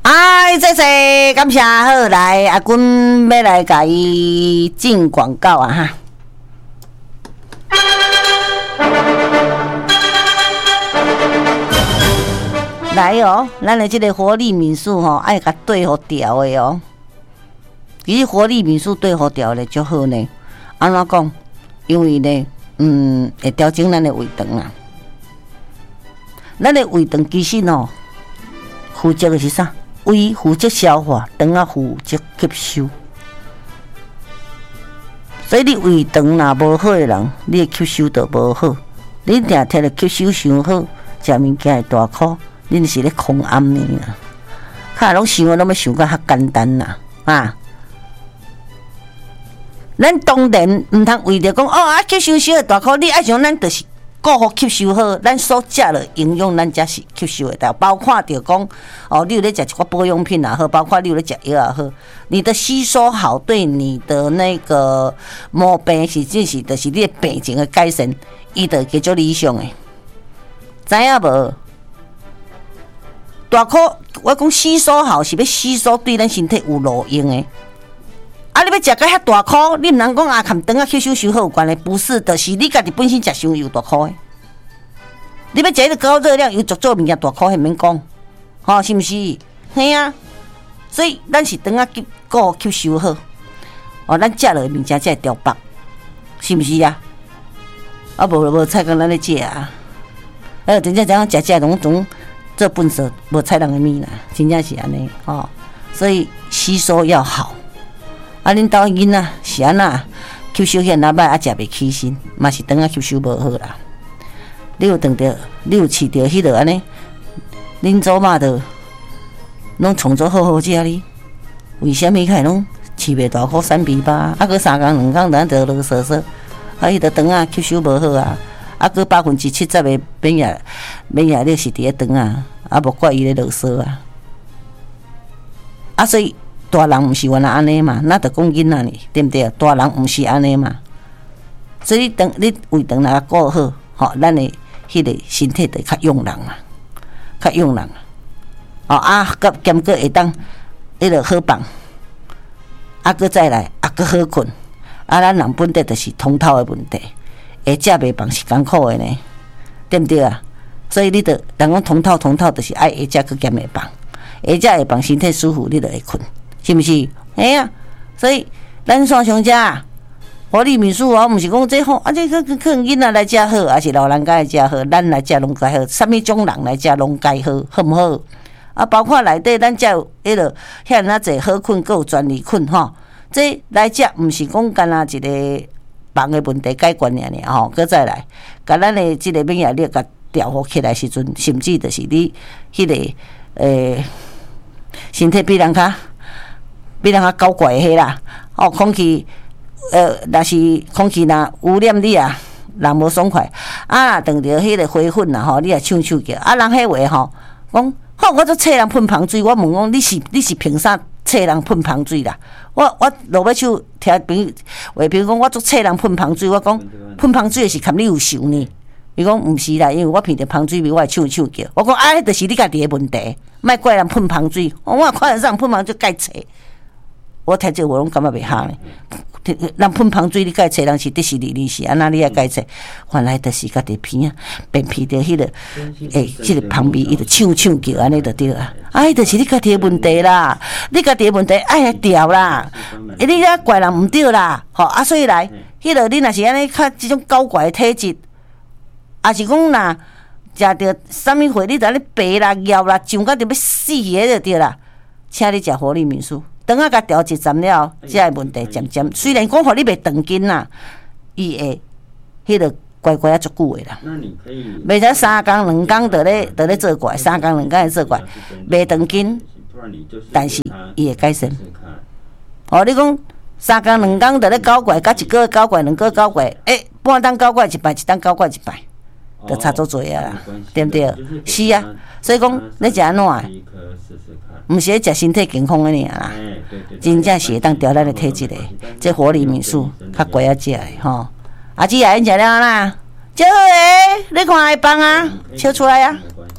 谢，感谢好来阿君要来甲伊进广告啊哈。来哦，咱的这个活力民宿吼，爱甲对好调的哦。其实活力民宿对好调的就好呢。安怎讲？因为呢，会调整咱的胃肠啊。咱的胃肠其实哦，负责的是啥？胃负责消化，肠啊负责吸收。所以你胃肠若无好的人，你的吸收就无好。你定摕了吸收上好，食物件会大苦。恁是咧空暗呢啦，较拢想拢要想甲较简单啦啊！咱当然毋通为着讲吸收少的大口，你爱像咱就是顾好吸收好，咱所食的营养咱才是吸收的到，包括着讲你有咧食一寡保养品也好，包括你有咧食药也好，你的吸收好，对你的那个毛病是就是你的病情的改善，伊就叫做理想的，知影无？大颗，我讲吸收好是要吸收对咱身体有路用的。你要食个遐大颗，你毋通讲含肠吸收伤好有关系，不是的，是你家己本身食伤油大颗的。你要食迄个高热量油足做物件大颗，迄免讲，是毋是？嘿啊，所以咱是肠顾吸收好，咱食落物件才会调饱，是毋是啊？无菜讲咱咧食啊，真正食拢总。这本色无菜人的面啦，真正是安尼所以吸收要好。恁兜囡仔是安那吸收遐那歹，食袂起身，嘛是肠吸收无好啦。你有当着，你有饲着迄个安尼，恁祖妈着拢创作好食哩。为什么开拢饲袂大颗3比8？搁3工2工咱着落嗦嗦，迄个肠吸收无好啊。搁70%的免疫力是伫咧肠无怪伊咧啰嗦所以大人毋是原来安尼嘛，那着讲囡仔呢，对毋对？大人毋是安尼嘛，所以你胃肠若顾好，咱的迄个身体就较勇人啊，较勇人甲兼个会当迄个好放，搁再来搁好困，咱人本地就是通透的问题。会食袂饱是艰苦的呢，对毋对啊？所以你着人讲通透，就是爱会食佮兼会饱，会食会饱，身体舒服，你着会困，是毋是？所以咱线上食活力民宿毋是讲这好，这可能囡仔来食好，还是老人家来食好，咱来食拢该好，啥物种人来食拢该好，好毋好？包括内底咱才有迄落遐那济好困，佮有专利困这来食毋是讲干那一个。房的问题解决尔搁再来，甲咱的即个免疫力甲调好起来时阵，甚至就是你迄个身体比人较高怪迄啦。空气若是空气若污染你人无爽快当着迄个花粉你也唱叫人迄话讲我做册人喷芳水，我问讲你是凭啥？册人喷芳水啦！我落尾手听话评讲，我做册人喷芳水，我讲喷芳水是看你有受呢。伊讲毋是啦，因为我闻着芳水味，我会唱叫。我讲迄就是你家己的问题，莫怪人喷芳水。我看人喷芳水改册，我听这话拢感觉袂合呢。人喷芳水，你改册人是迪士尼是安那你也改册？原来就是家己鼻便鼻着迄个即个旁边伊就唱叫安尼就对啊。迄就是你家己的问题啦，你家己的问题爱来调啦。你咧怪人毋对啦，所以来，迄个你若是安尼较即种高怪的体质，也是讲若食着啥物货，你就安尼白啦、枵啦、上甲着要死个就对啦。请你食活力民宿。等甲调一站了，这个问题渐渐，虽然讲互你袂长筋啦，伊会迄个乖乖足久的啦。 那你可以袂使3工2工就咧做怪，3工2工会做怪，袂长筋，但是伊会改善。你讲3工2工就咧搞怪，甲1个月搞怪，2个月搞怪，半当搞怪一摆，一当搞怪一摆，就差足侪啊，对不对？是啊，所以讲你食安怎的？毋是咧食身体健康的尔啦，真正是会当调咱的体质的。这活力民宿较贵食的阿姊也因食了啦，真好诶！你看会放啊，笑出来啊！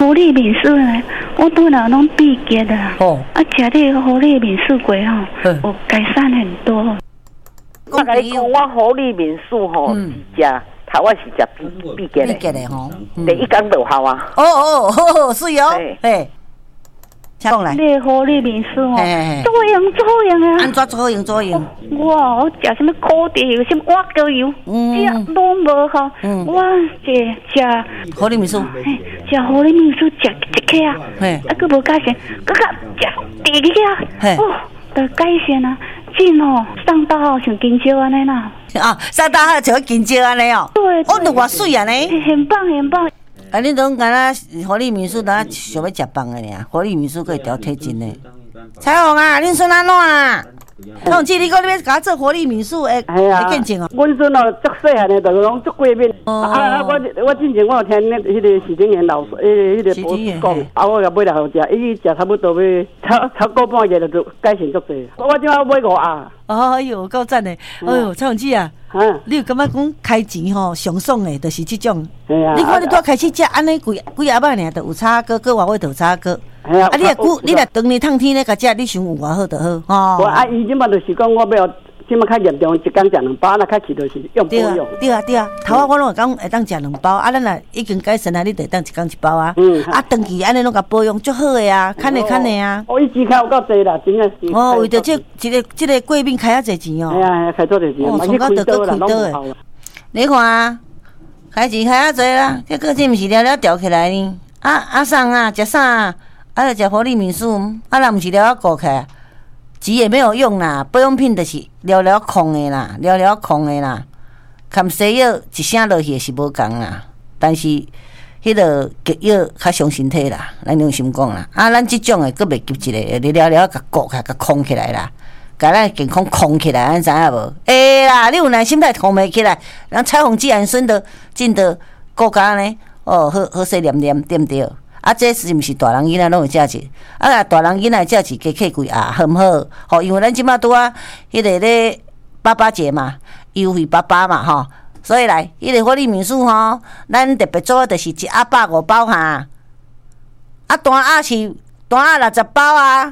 狐狸面水呢，我对了拢闭结啦。 哦， 啊，吃这个狐狸面水过吼，有改善很多。 我甲你讲，我狐狸面水吼是食，头我是食闭结的。 闭结的吼， 第一工就有效啊。 哦，是哟，嘿。讲来， 你狐狸面水哦，做用啊！ 安怎做用？ 我食什么烤地油，什么挖膏油，这拢无效。我食狐狸面水， 食狐狸面水食一克啊，佫无改善，佫食第二克啊，就改善啊！真哦，上大号像金蕉安尼啦。 啊，上大号像金蕉安尼哦。 对， 哦，都偌水安尼。 很棒。 啊，你拢敢若狐狸面水，咱想要食饭的尔，狐狸面水可以调体重的。彩虹啊，恁孙安怎啊？同志，你讲你要甲我做狐狸面水，会见证哦。 阮孙哦，足细汉的，就拢足过敏。我之前我有听迄个许金元老师，迄个博士讲，我甲买来互食，伊食差不多要超个半月就改善足济。我即摆买5盒。 哎呦，够赞的！哎呦，蔡同志啊，你有感觉讲开钱吼上爽的，就是这种。你看你拄开始食安尼几下摆尔，就有炒粿，搁外尾就有炒粿。啊，你若当日烫天咧，甲食，你想有偌好就好。吼。 啊，伊即摆就是讲，我要即摆较严重，一工食2包，那较起就是用保养。 对啊，头仔我拢会讲会当食2包，啊，咱若已经改善啊，你得当一工1包啊。啊，长期安尼拢甲保养足好的啊，看的啊。 伊钱开有够济啦，真诶是。 为着这个过敏开遐济钱哦。 开多济钱， 从到就搁开刀的。你看啊，开钱开遐济啦，这个钱毋是了掉起来呢。啊送啊，食啥啊？啊，就食狐狸面水，啊，若毋是了顾起来，钱也没有用啦。保养品就是了空的啦，含西药一声落去是无共啦。但是迄个激药较伤身体啦，咱用心讲啦。啊，咱即种的佫袂急一个，你了甲顾起来，甲空起来啦，甲咱健康空起来，咱知影无？会啦，你有耐心来空袂起来，咱彩虹既然孙的进的顾家呢，好细念念，对毋对？啊，这是毋是大人囡仔拢有食钱？啊，大人囡仔食钱加起贵啊，好毋好？吼，因为咱即马拄啊，迄个咧爸节嘛，优惠爸嘛，吼，所以来，迄个狐狸面水吼，咱特别做就是一盒150包哈，啊，单盒是单盒60包啊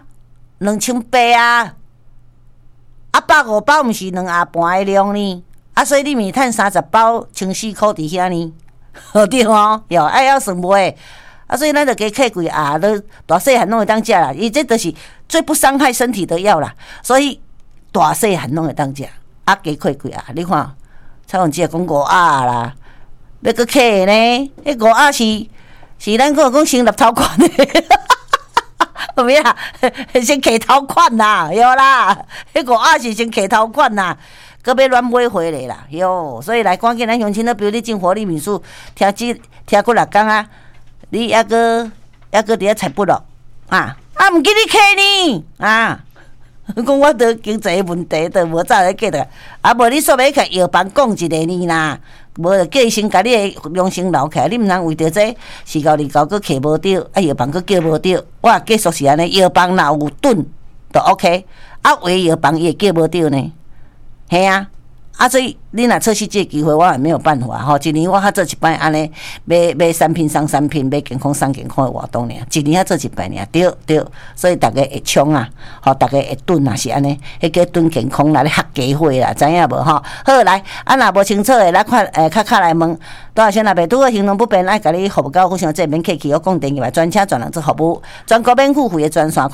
，2800啊，啊，150包毋是2盒半的量呢，啊，所以你咪趁30包，14块伫遐呢，对吼，爱要算买。啊，所以咱就加客贵啊，都大细汉拢会当食啦。伊这就是最不伤害身体的药啦，所以大细汉拢会当食。啊，加客贵啊，你看，蔡文姐讲5盒啦，要搁客呢？迄5盒是咱讲讲先立头款的，有咩啊？先客头款啦，有啦。迄5盒是先客头款啦。搁要乱买回来啦，哟！所以来赶紧咱乡亲咧，比如你种狐狸面水，听过6工啊。你抑个伫遐采不咯？毋记你客呢？讲我得经济问题，得无早来记得。无你煞要去药房讲一个呢啦，无就叫伊先甲你的良心留起来。你毋通为着这4到2高佫客无着，药房佫叫无着。我继续是安尼，药房若有准就 OK，有的药房伊会叫无着呢。嘿啊！所以你若错失这个机会，我也没有办法吼。一年我较做一摆安尼，买产品送产品，买健康送健康的活动尔，一年较做一摆尔，对。所以大家会冲啊，吼，大家会蹲啊，是安尼，迄个蹲健康啦，咧合家伙啦，知影无吼？好来，若无清楚的，来看较来问，多少先来袂拄个行动不便，爱甲你服务到非常这免客气，我讲电话专车专人做服务，全国免付费的专线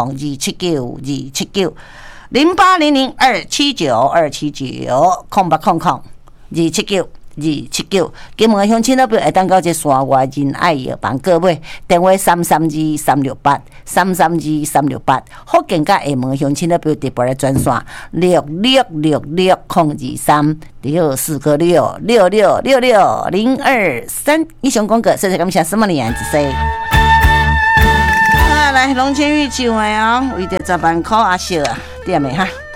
，0800279279。0800279279，0800279279，金门乡亲那边会当到这山外仁爱药房购买，电话332-368，332-368，福建甲厦门乡亲那边直播的专线6666-0249666660230。以上广告，谢谢感谢什么呢？子说。来，龙千玉唱的哦，为着10万块阿秀啊，点的哈。